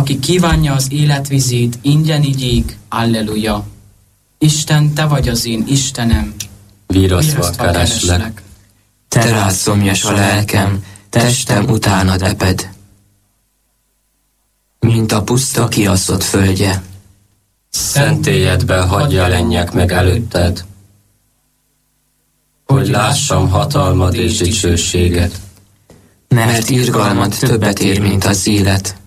aki kívánja az életvizét, ingyen igyék, alleluja. Isten, te vagy az én Istenem, viraszva kereslek. Te rád szomjas a lelkem, testem utána eped, mint a puszta kiaszott földje. Szentélyedben hadd jelenjek meg előtted, hogy lássam hatalmad és dicsőséget. Mert irgalmad többet ér, mint az élet.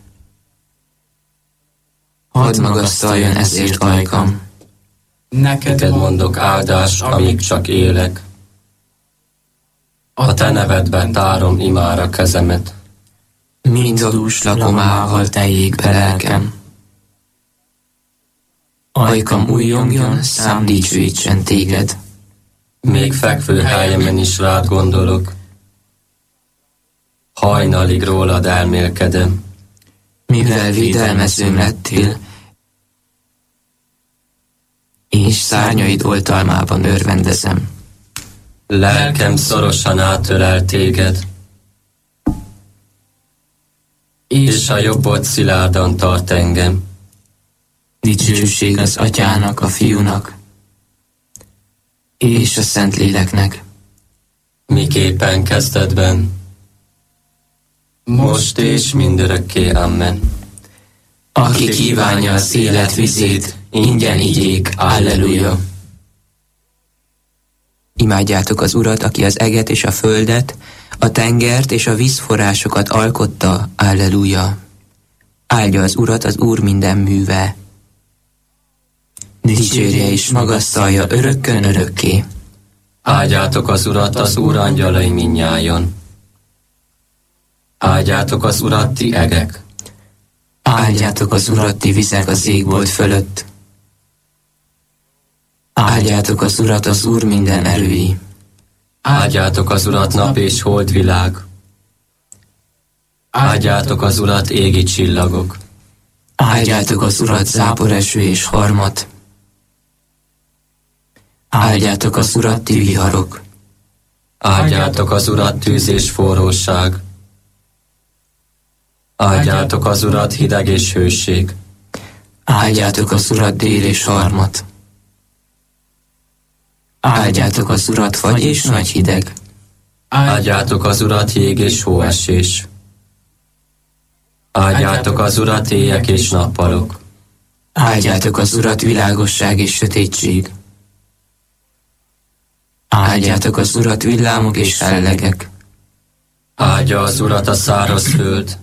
Hadd magasztaljon ezért ajkam. Neked mondok áldást, amíg csak élek. A te nevedben tárom imára kezemet. Mind a dús lakomával teljék be lelkem. Ajkam újjongjon, szám dicsőítsen téged. Még fekvő helyemen is rád gondolok. Hajnalig rólad elmélkedem. Mivel védelmezőm lettél, és szárnyaid oltalmában örvendezem. Lelkem szorosan átölel téged, és a jobbod szilárdan tart engem. Dicsőség az Atyának, a Fiúnak, és a Szentléleknek. Miképpen kezdetben, most és mindörökké. Amen. Aki kívánja az élet vizét, ingyen igyék, alleluja. Imádjátok az Urat, aki az eget és a földet, a tengert és a vízforrásokat alkotta, alleluja. Áldja az Urat az Úr minden műve. Dicsérje és magasztalja örökkön örökké. Áldjátok az Urat, az Úr angyalai mindnyájan. Áldjátok az Urat, ti egek. Áldjátok az Urat, ti vizek az égbolt fölött. Áldjátok az Urat, az Úr minden erői. Áldjátok az Urat, nap és holdvilág. Áldjátok az Urat, égi csillagok. Áldjátok az Urat, záporeső és harmat. Áldjátok az Urat, ti viharok. Áldjátok az Urat, tűz és forróság. Áldjátok az Urat, hideg és hőség. Áldjátok az Urat, dél és harmat. Áldjátok az Urat, fagy és nagy hideg. Áldjátok az Urat, jég és hóesés. Áldjátok az Urat, éjek és nappalok. Áldjátok az Urat, világosság és sötétség. Áldjátok az Urat, villámok és fellegek. Áldja az Urat a száraz föld.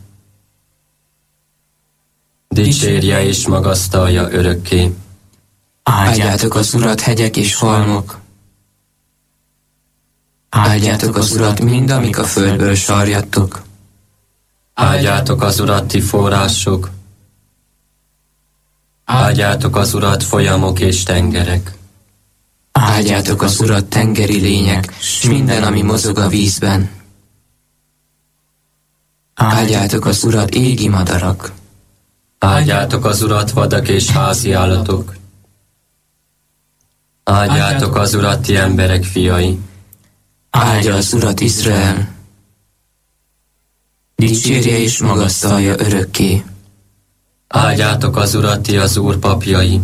Dicsérje és magasztalja örökké. Áldjátok az Urat, hegyek és halmok. Áldjátok az Urat, mind, amik a földből sarjadtok. Áldjátok az Urat, ti források. Áldjátok az Urat, folyamok és tengerek. Áldjátok az Urat, tengeri lények, s minden, ami mozog a vízben. Áldjátok az Urat, égi madarak. Áldjátok az Urat, vadak és házi állatok. Áldjátok az Urat, ti emberek fiai. Áldja az Urat Izrael. Dicsérje és magasztalja örökké. Áldjátok az Urat, ti az Úr papjai.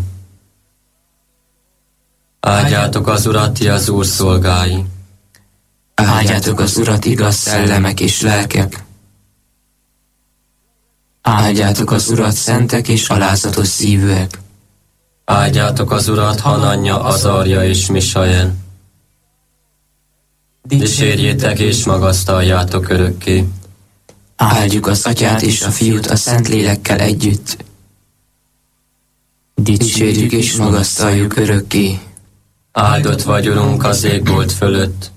Áldjátok az Urat, ti az Úr szolgái. Áldjátok az Urat, igaz szellemek és lelkek. Áldjátok az Urat, szentek és alázatos szívűek. Áldjátok az Urat, Hananja, Azarja és Misael. Dicsérjétek és magasztaljátok örökké. Áldjuk az Atyát és a Fiút a Szentlélekkel együtt. Dicsérjük és magasztaljuk örökké. Áldott vagy, Urunk, az égbolt fölött.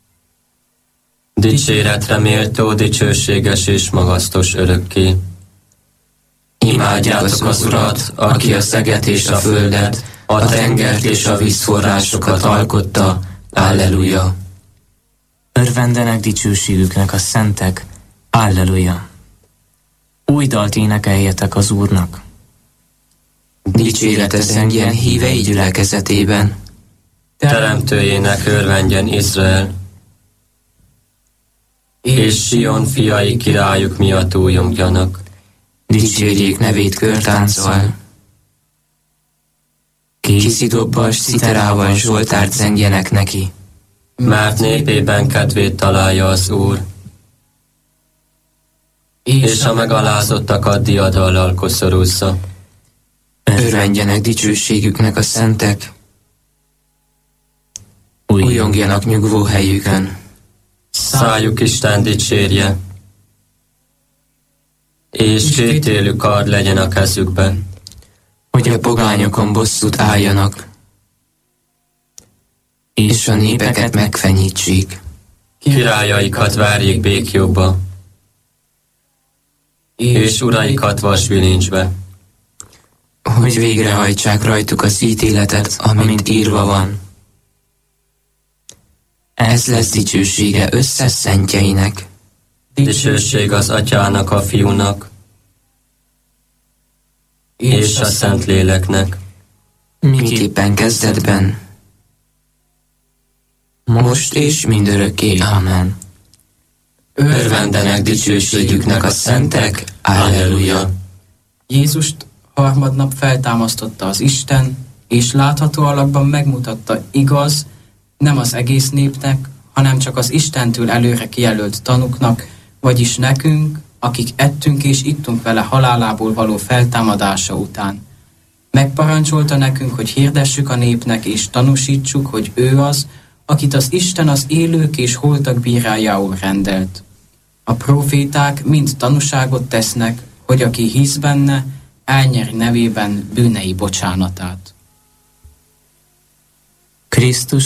Dicséretre méltó, dicsőséges és magasztos örökké. Imádjátok az Urat, aki a szeget és a földet, a tengert és a vízforrásokat alkotta. Alleluja! Örvendenek dicsőségüknek a szentek. Alleluja! Új dalt énekeljetek az Úrnak. Dicséretes zengjen hívei gyülekezetében. Teremtőjének örvendjen Izrael, és Sion fiai királyuk miatt újongjanak. dicsérjék nevét körtánccal. Kiszidobbal, citerával zsoltárt zengjenek neki. Mert népében kedvét találja az Úr, és a megalázottakat diadallal koszorúzza. Örvendjenek dicsőségüknek a szentek, újjongjanak nyugvó helyükön. Szájuk Isten dicsérje, és kétélű kard legyen a kezükben, hogy a pogányokon bosszút álljanak, és a népeket megfenyítsék. királyaikat várjék békjogba, és uraikat vasbilincsbe. Hogy végrehajtsák rajtuk az ítéletet, amint írva van. Ez lesz dicsősége összes szentjeinek. Dicsőség az Atyának, a Fiúnak, és a Szentléleknek. Miképpen kezdetben, most és mindörökké. Amen. Örvendenek dicsőségüknek a szentek. Alleluja. Jézust harmadnap feltámasztotta az Isten, és látható alakban megmutatta igaz, nem az egész népnek, hanem csak az Istentől előre kijelölt tanuknak, vagyis nekünk, akik ettünk és ittunk vele halálából való feltámadása után. Megparancsolta nekünk, hogy hirdessük a népnek és tanúsítsuk, hogy ő az, akit az Isten az élők és holtak bírájául rendelt. A proféták mind tanúságot tesznek, hogy aki hisz benne, elnyeri nevében bűnei bocsánatát. Krisztus